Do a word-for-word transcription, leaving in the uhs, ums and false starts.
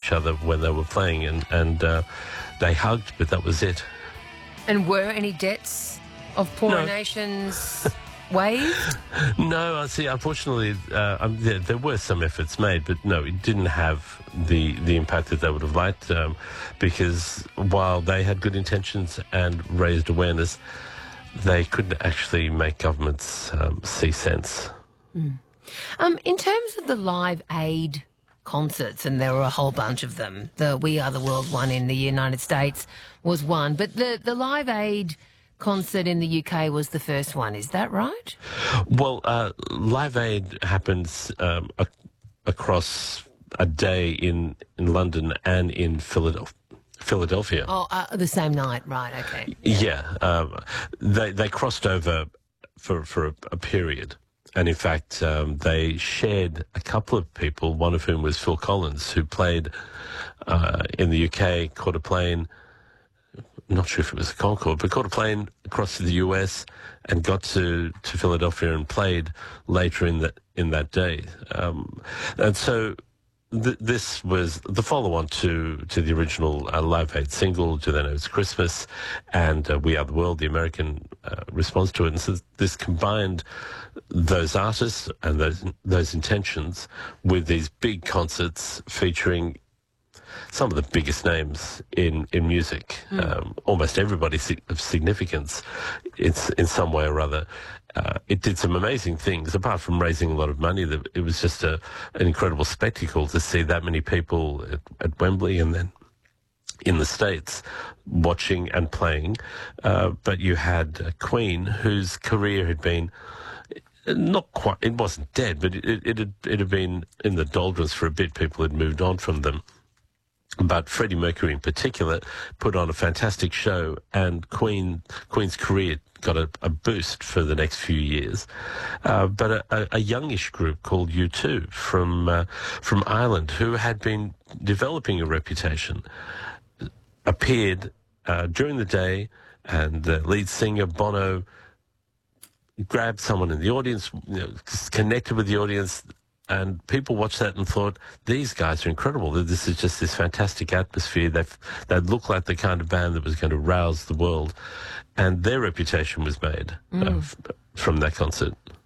each other when they were playing, and, and uh, they hugged, but that was it. And were any debts of poorer No. nations waived? No, I see. Unfortunately, uh, um, there, there were some efforts made, but no, it didn't have the the impact that they would have liked. Um, because while they had good intentions and raised awareness, they couldn't actually make governments um, see sense. Mm. Um, in terms of the Live Aid concerts, and there were a whole bunch of them. The We Are the World one in the United States was one, but the the Live Aid concert in the U K was the first one. Is that right? Well, uh, Live Aid happens um, a- across a day in, in London and in Philadelphia. Philadelphia. Oh, uh, the same night, right? Okay. Yeah, um, they they crossed over for for a, a period, and in fact, um, they shared a couple of people. One of whom was Phil Collins, who played uh, in the U K, caught a plane. Not sure if it was a Concorde, but caught a plane across to the U S and got to, to Philadelphia and played later in that in that day. Um, and so th- this was the follow-on to to the original uh, Live Aid single, "Do They Know It's Christmas," and uh, "We Are the World," the American uh, response to it. And so this combined those artists and those those intentions with these big concerts featuring some of the biggest names in, in music, mm. um, almost everybody of significance it's in some way or other. Uh, it did some amazing things. Apart from raising a lot of money, it was just a, an incredible spectacle to see that many people at, at Wembley and then in the States watching and playing. Uh, but you had uh, Queen, whose career had been not quite, it wasn't dead, but it, it, it, had, it had been in the doldrums for a bit. People had moved on from them. But Freddie Mercury in particular put on a fantastic show, and Queen Queen's career got a, a boost for the next few years. Uh, but a, a, a youngish group called U two from uh, from Ireland, who had been developing a reputation, appeared uh, during the day, and the lead singer Bono grabbed someone in the audience, you know, connected with the audience. And people watched that and thought, these guys are incredible. This is just this fantastic atmosphere. They they look like the kind of band that was going to rouse the world. And their reputation was made mm. uh, f- from that concert.